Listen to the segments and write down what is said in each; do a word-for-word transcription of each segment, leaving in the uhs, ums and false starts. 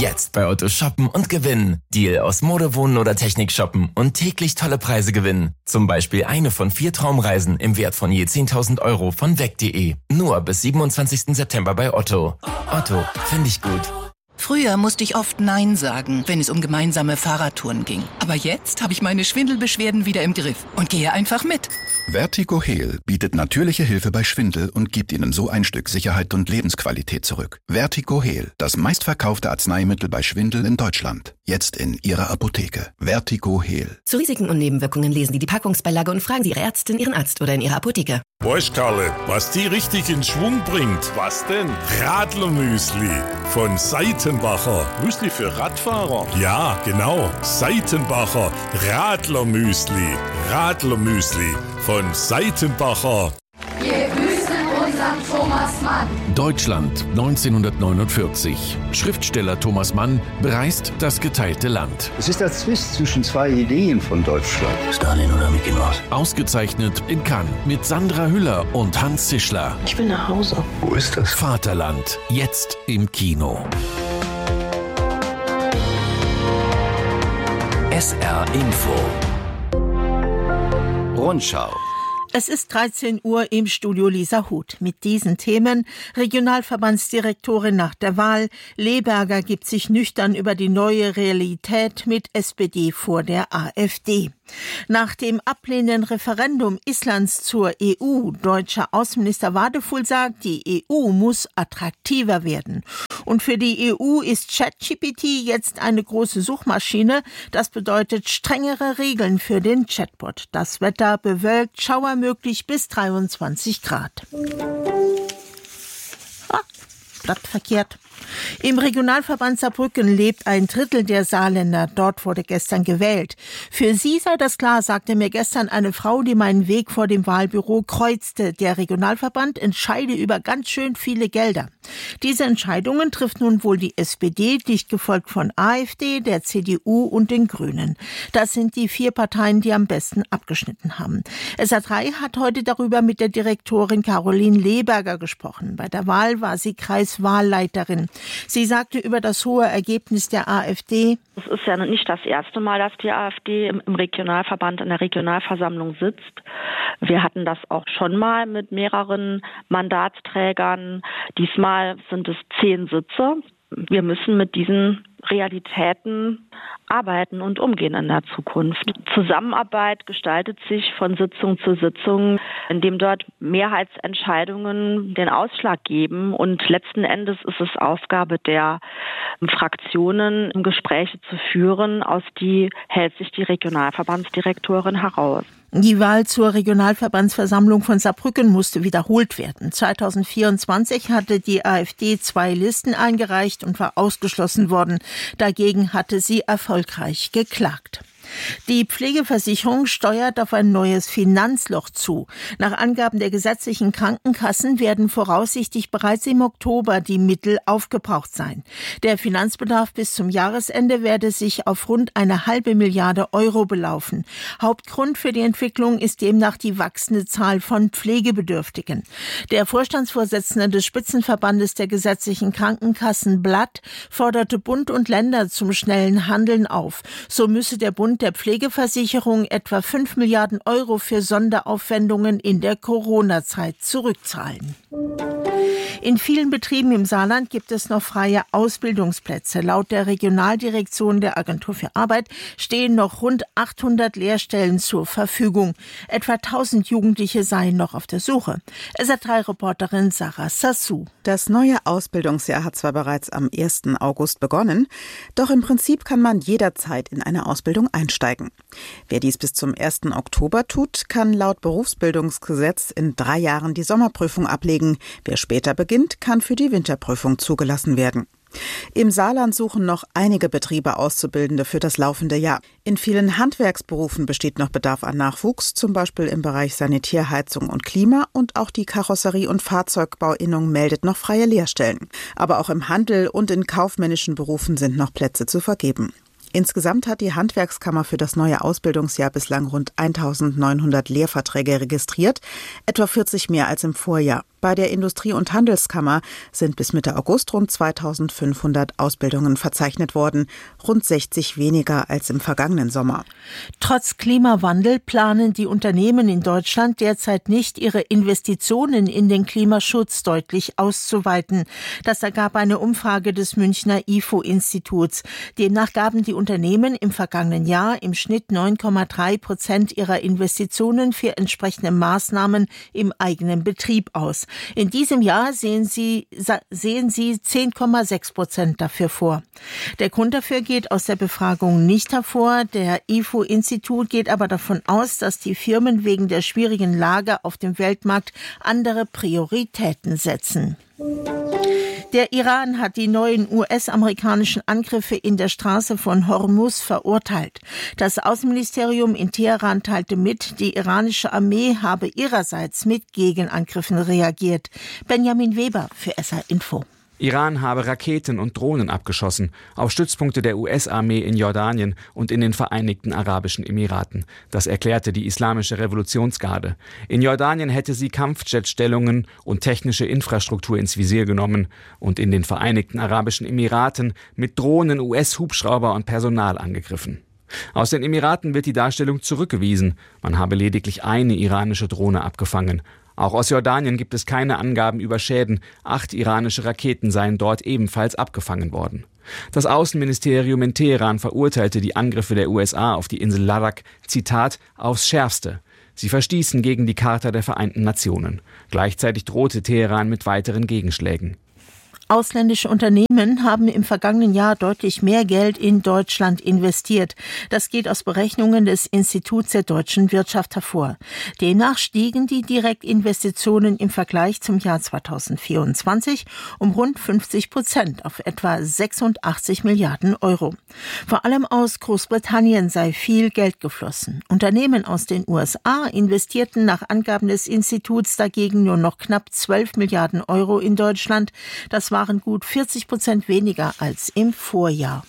Jetzt bei Otto shoppen und gewinnen. Deal aus Mode, Wohnen oder Technik shoppen und täglich tolle Preise gewinnen. Zum Beispiel eine von vier Traumreisen im Wert von je zehntausend Euro von weg punkt de. Nur bis siebenundzwanzigsten September bei Otto. Otto, finde ich gut. Früher musste ich oft Nein sagen, wenn es um gemeinsame Fahrradtouren ging. Aber jetzt habe ich meine Schwindelbeschwerden wieder im Griff und gehe einfach mit. Vertigo Heal bietet natürliche Hilfe bei Schwindel und gibt Ihnen so ein Stück Sicherheit und Lebensqualität zurück. Vertigo Heal, das meistverkaufte Arzneimittel bei Schwindel in Deutschland. Jetzt in Ihrer Apotheke. Vertigo Heal. Zu Risiken und Nebenwirkungen lesen Sie die Packungsbeilage und fragen Sie Ihre Ärztin, Ihren Arzt oder in Ihrer Apotheke. Weißt Karle, was die richtig in Schwung bringt? Was denn? Radlermüsli von Seitenbacher. Müsli für Radfahrer? Ja, genau. Seitenbacher Radlermüsli. Radlermüsli von Seitenbacher. Wir grüßen unseren Thomas Mann. Deutschland neunzehnhundertneunundvierzig. Schriftsteller Thomas Mann bereist das geteilte Land. Es ist der Zwist zwischen zwei Ideen von Deutschland. Stalin oder Mickey Mouse? Ausgezeichnet in Cannes mit Sandra Hüller und Hans Zischler. Ich will nach Hause. Wo ist das? Vaterland, jetzt im Kino. S R Info. Rundschau. Es ist dreizehn Uhr im Studio Lisa Huth. Mit diesen Themen: Regionalverbandsdirektorin nach der Wahl, Leberger gibt sich nüchtern über die neue Realität mit S P D vor der AfD. Nach dem ablehnenden Referendum Islands zur E U, deutscher Außenminister Wadefuhl sagt, die E U muss attraktiver werden. Und für die E U ist ChatGPT jetzt eine große Suchmaschine. Das bedeutet strengere Regeln für den Chatbot. Das Wetter bewölkt, Schauer möglich bis dreiundzwanzig Grad. Ah, blattverkehrt. Im Regionalverband Saarbrücken lebt ein Drittel der Saarländer. Dort wurde gestern gewählt. Für sie sei das klar, sagte mir gestern eine Frau, die meinen Weg vor dem Wahlbüro kreuzte. Der Regionalverband entscheide über ganz schön viele Gelder. Diese Entscheidungen trifft nun wohl die S P D, dicht gefolgt von AfD, der C D U und den Grünen. Das sind die vier Parteien, die am besten abgeschnitten haben. S R drei hat heute darüber mit der Direktorin Caroline Leberger gesprochen. Bei der Wahl war sie Kreiswahlleiterin. Sie sagte über das hohe Ergebnis der AfD: Es ist ja nicht das erste Mal, dass die AfD im Regionalverband in der Regionalversammlung sitzt. Wir hatten das auch schon mal mit mehreren Mandatsträgern. Diesmal sind es zehn Sitze. Wir müssen mit diesen Realitäten arbeiten und umgehen in der Zukunft. Zusammenarbeit gestaltet sich von Sitzung zu Sitzung, indem dort Mehrheitsentscheidungen den Ausschlag geben. Und letzten Endes ist es Aufgabe der Fraktionen, Gespräche zu führen, aus die hält sich die Regionalverbandsdirektorin heraus. Die Wahl zur Regionalverbandsversammlung von Saarbrücken musste wiederholt werden. zweitausendvierundzwanzig hatte die AfD zwei Listen eingereicht und war ausgeschlossen worden. Dagegen hatte sie erfolgreich geklagt. Die Pflegeversicherung steuert auf ein neues Finanzloch zu. Nach Angaben der gesetzlichen Krankenkassen werden voraussichtlich bereits im Oktober die Mittel aufgebraucht sein. Der Finanzbedarf bis zum Jahresende werde sich auf rund eine halbe Milliarde Euro belaufen. Hauptgrund für die Entwicklung ist demnach die wachsende Zahl von Pflegebedürftigen. Der Vorstandsvorsitzende des Spitzenverbandes der gesetzlichen Krankenkassen, Blatt, forderte Bund und Länder zum schnellen Handeln auf. So müsse der Bund der Pflegeversicherung etwa fünf Milliarden Euro für Sonderaufwendungen in der Corona-Zeit zurückzahlen. In vielen Betrieben im Saarland gibt es noch freie Ausbildungsplätze. Laut der Regionaldirektion der Agentur für Arbeit stehen noch rund achthundert Lehrstellen zur Verfügung. Etwa tausend Jugendliche seien noch auf der Suche. S R drei Reporterin Sarah Sassou. Das neue Ausbildungsjahr hat zwar bereits am ersten August begonnen, doch im Prinzip kann man jederzeit in eine Ausbildung einsteigen. Wer dies bis zum ersten Oktober tut, kann laut Berufsbildungsgesetz in drei Jahren die Sommerprüfung ablegen. Wer später beginnt, kann für die Winterprüfung zugelassen werden. Im Saarland suchen noch einige Betriebe Auszubildende für das laufende Jahr. In vielen Handwerksberufen besteht noch Bedarf an Nachwuchs, zum Beispiel im Bereich Sanitär, Heizung und Klima, und auch die Karosserie- und Fahrzeugbauinnung meldet noch freie Lehrstellen. Aber auch im Handel und in kaufmännischen Berufen sind noch Plätze zu vergeben. Insgesamt hat die Handwerkskammer für das neue Ausbildungsjahr bislang rund eintausendneunhundert Lehrverträge registriert, etwa vierzig mehr als im Vorjahr. Bei der Industrie- und Handelskammer sind bis Mitte August rund zweitausendfünfhundert Ausbildungen verzeichnet worden, rund sechzig weniger als im vergangenen Sommer. Trotz Klimawandel planen die Unternehmen in Deutschland derzeit nicht, ihre Investitionen in den Klimaschutz deutlich auszuweiten. Das ergab eine Umfrage des Münchner I F O-Instituts. Demnach gaben die Unternehmen im vergangenen Jahr im Schnitt neun Komma drei Prozent ihrer Investitionen für entsprechende Maßnahmen im eigenen Betrieb aus. In diesem Jahr sehen sie, sehen sie zehn Komma sechs Prozent dafür vor. Der Grund dafür geht aus der Befragung nicht hervor. Der I F O-Institut geht aber davon aus, dass die Firmen wegen der schwierigen Lage auf dem Weltmarkt andere Prioritäten setzen. Der Iran hat die neuen U S-amerikanischen Angriffe in der Straße von Hormuz verurteilt. Das Außenministerium in Teheran teilte mit, die iranische Armee habe ihrerseits mit Gegenangriffen reagiert. Benjamin Weber für S R Info. Iran habe Raketen und Drohnen abgeschossen auf Stützpunkte der U S-Armee in Jordanien und in den Vereinigten Arabischen Emiraten. Das erklärte die Islamische Revolutionsgarde. In Jordanien hätte sie Kampfjetstellungen und technische Infrastruktur ins Visier genommen und in den Vereinigten Arabischen Emiraten mit Drohnen U S-Hubschrauber und Personal angegriffen. Aus den Emiraten wird die Darstellung zurückgewiesen. Man habe lediglich eine iranische Drohne abgefangen. Auch aus Jordanien gibt es keine Angaben über Schäden. Acht iranische Raketen seien dort ebenfalls abgefangen worden. Das Außenministerium in Teheran verurteilte die Angriffe der U S A auf die Insel Ladakh, Zitat, aufs Schärfste. Sie verstießen gegen die Charta der Vereinten Nationen. Gleichzeitig drohte Teheran mit weiteren Gegenschlägen. Ausländische Unternehmen haben im vergangenen Jahr deutlich mehr Geld in Deutschland investiert. Das geht aus Berechnungen des Instituts der deutschen Wirtschaft hervor. Demnach stiegen die Direktinvestitionen im Vergleich zum Jahr zweitausendvierundzwanzig um rund fünfzig Prozent auf etwa sechsundachtzig Milliarden Euro. Vor allem aus Großbritannien sei viel Geld geflossen. Unternehmen aus den U S A investierten nach Angaben des Instituts dagegen nur noch knapp zwölf Milliarden Euro in Deutschland. Das waren gut vierzig Prozent weniger als im Vorjahr.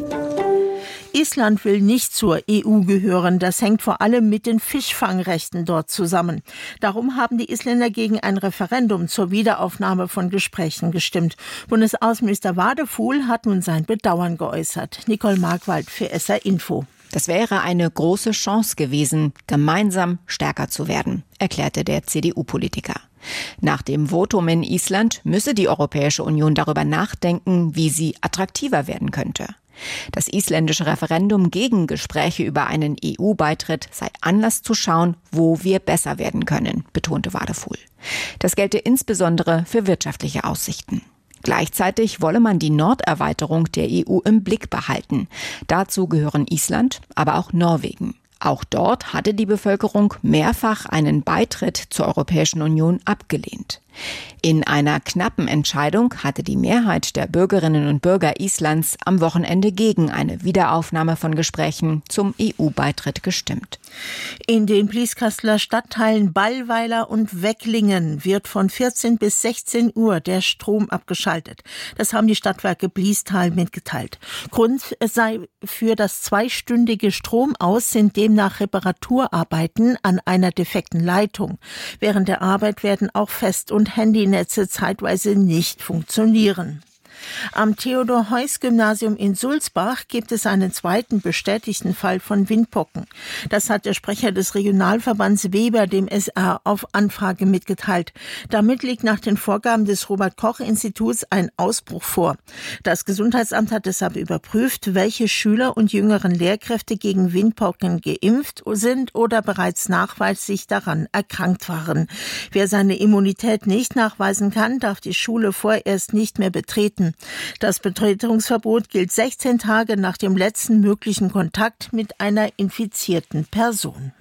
Island will nicht zur E U gehören. Das hängt vor allem mit den Fischfangrechten dort zusammen. Darum haben die Isländer gegen ein Referendum zur Wiederaufnahme von Gesprächen gestimmt. Bundesaußenminister Wadefuhl hat nun sein Bedauern geäußert. Nicole Markwald für S R Info. Das wäre eine große Chance gewesen, gemeinsam stärker zu werden, erklärte der C D U-Politiker. Nach dem Votum in Island müsse die Europäische Union darüber nachdenken, wie sie attraktiver werden könnte. Das isländische Referendum gegen Gespräche über einen E U-Beitritt sei Anlass zu schauen, wo wir besser werden können, betonte Wadefuhl. Das gelte insbesondere für wirtschaftliche Aussichten. Gleichzeitig wolle man die Norderweiterung der E U im Blick behalten. Dazu gehören Island, aber auch Norwegen. Auch dort hatte die Bevölkerung mehrfach einen Beitritt zur Europäischen Union abgelehnt. In einer knappen Entscheidung hatte die Mehrheit der Bürgerinnen und Bürger Islands am Wochenende gegen eine Wiederaufnahme von Gesprächen zum E U-Beitritt gestimmt. In den Blieskasseler Stadtteilen Ballweiler und Wecklingen wird von vierzehn bis sechzehn Uhr der Strom abgeschaltet. Das haben die Stadtwerke Bliestal mitgeteilt. Grund sei für das zweistündige Stromaus sind demnach Reparaturarbeiten an einer defekten Leitung. Während der Arbeit werden auch Fest- und Handynetze zeitweise nicht funktionieren. Am Theodor-Heuss-Gymnasium in Sulzbach gibt es einen zweiten bestätigten Fall von Windpocken. Das hat der Sprecher des Regionalverbands Weber dem S R auf Anfrage mitgeteilt. Damit liegt nach den Vorgaben des Robert-Koch-Instituts ein Ausbruch vor. Das Gesundheitsamt hat deshalb überprüft, welche Schüler und jüngeren Lehrkräfte gegen Windpocken geimpft sind oder bereits nachweislich daran erkrankt waren. Wer seine Immunität nicht nachweisen kann, darf die Schule vorerst nicht mehr betreten. Das Betretungsverbot gilt sechzehn Tage nach dem letzten möglichen Kontakt mit einer infizierten Person.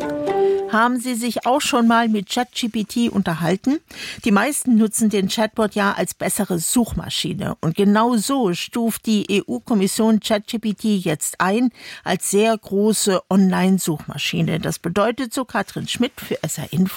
Haben Sie sich auch schon mal mit ChatGPT unterhalten? Die meisten nutzen den Chatbot ja als bessere Suchmaschine. Und genau so stuft die E U-Kommission ChatGPT jetzt ein als sehr große Online-Suchmaschine. Das bedeutet, so Katrin Schmidt für S R Info: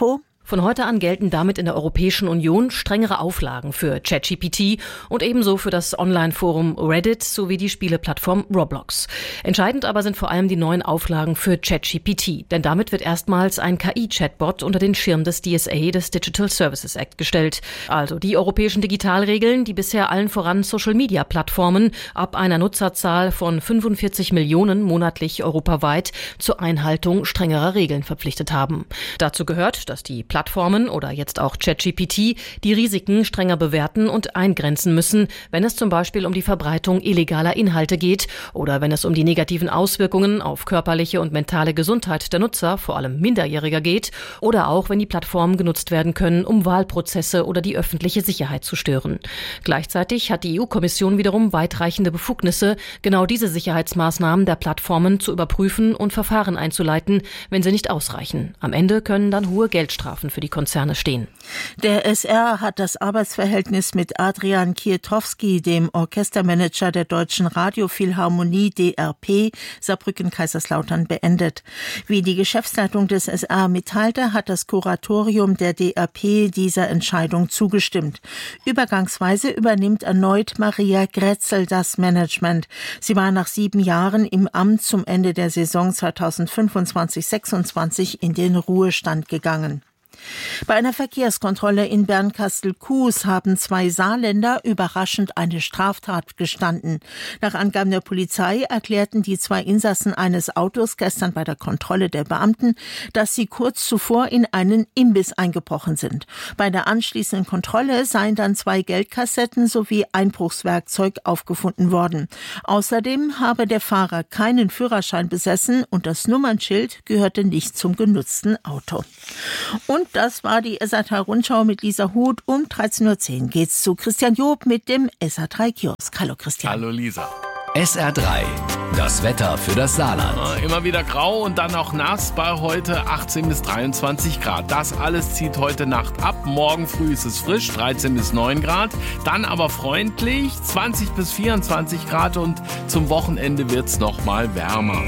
Von heute an gelten damit in der Europäischen Union strengere Auflagen für ChatGPT und ebenso für das Online-Forum Reddit sowie die Spieleplattform Roblox. Entscheidend aber sind vor allem die neuen Auflagen für ChatGPT, denn damit wird erstmals ein K I-Chatbot unter den Schirm des D S A, des Digital Services Act, gestellt. Also die europäischen Digitalregeln, die bisher allen voran Social-Media-Plattformen ab einer Nutzerzahl von fünfundvierzig Millionen monatlich europaweit zur Einhaltung strengerer Regeln verpflichtet haben. Dazu gehört, dass die Plattformen oder jetzt auch ChatGPT die Risiken strenger bewerten und eingrenzen müssen, wenn es zum Beispiel um die Verbreitung illegaler Inhalte geht oder wenn es um die negativen Auswirkungen auf körperliche und mentale Gesundheit der Nutzer, vor allem Minderjähriger, geht oder auch wenn die Plattformen genutzt werden können, um Wahlprozesse oder die öffentliche Sicherheit zu stören. Gleichzeitig hat die E U-Kommission wiederum weitreichende Befugnisse, genau diese Sicherheitsmaßnahmen der Plattformen zu überprüfen und Verfahren einzuleiten, wenn sie nicht ausreichen. Am Ende können dann hohe Geldstrafen für die Konzerne stehen. Der S R hat das Arbeitsverhältnis mit Adrian Kietrowski, dem Orchestermanager der Deutschen Radiophilharmonie D R P Saarbrücken-Kaiserslautern, beendet. Wie die Geschäftsleitung des S R mitteilte, hat das Kuratorium der D R P dieser Entscheidung zugestimmt. Übergangsweise übernimmt erneut Maria Grätzel das Management. Sie war nach sieben Jahren im Amt zum Ende der Saison zweitausendfünfundzwanzig sechsundzwanzig in den Ruhestand gegangen. Bei einer Verkehrskontrolle in Bernkastel-Kues haben zwei Saarländer überraschend eine Straftat gestanden. Nach Angaben der Polizei erklärten die zwei Insassen eines Autos gestern bei der Kontrolle der Beamten, dass sie kurz zuvor in einen Imbiss eingebrochen sind. Bei der anschließenden Kontrolle seien dann zwei Geldkassetten sowie Einbruchswerkzeug aufgefunden worden. Außerdem habe der Fahrer keinen Führerschein besessen und das Nummernschild gehörte nicht zum genutzten Auto. Und das war die S R drei Rundschau mit Lisa Huth. Um dreizehn Uhr zehn geht's zu Christian Job mit dem S R drei Kiosk. Hallo Christian. Hallo Lisa. S R drei, das Wetter für das Saarland. Immer wieder grau und dann auch nass bei heute achtzehn bis dreiundzwanzig Grad. Das alles zieht heute Nacht ab. Morgen früh ist es frisch, dreizehn bis neun Grad. Dann aber freundlich, zwanzig bis vierundzwanzig Grad und zum Wochenende wird's noch mal wärmer.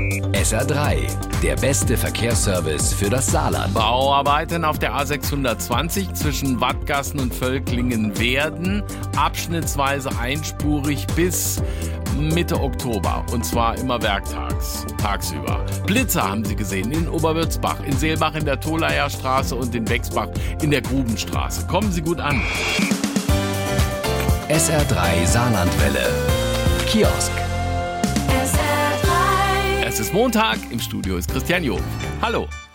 S R drei, der beste Verkehrsservice für das Saarland. Bauarbeiten auf der A sechshundertzwanzig zwischen Wattgassen und Völklingen werden abschnittsweise einspurig bis Mitte Oktober, und zwar immer werktags, tagsüber. Blitzer haben Sie gesehen in Oberwürzbach, in Seelbach in der Tholaer Straße und in Wexbach in der Grubenstraße. Kommen Sie gut an. S R drei Saarlandwelle. Kiosk. Es ist Montag, im Studio ist Christian Job. Hallo.